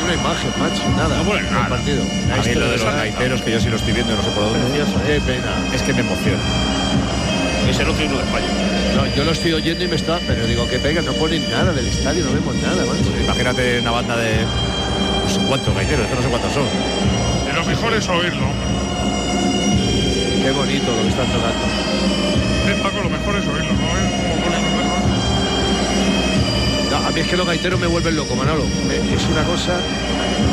una imagen, macho, nada. No ponen nada. El partido. A mí lo de los gaiteros, que yo sí lo estoy viendo, no sé por dónde. Qué pena. Es que me emociona. Es el otro himno de España. No, yo lo estoy oyendo y me está. Pero digo, qué pena, no ponen nada del estadio, no vemos nada, macho. Imagínate una banda de no sé cuántos gaiteros, no sé cuántos son. Y lo mejor es oírlo. Qué bonito lo que están tocando. Paco, lo mejor es oírlo, ¿no? Como ponen los mejores. No, a mí es que los gaiteros me vuelven loco, Manolo. Es una cosa.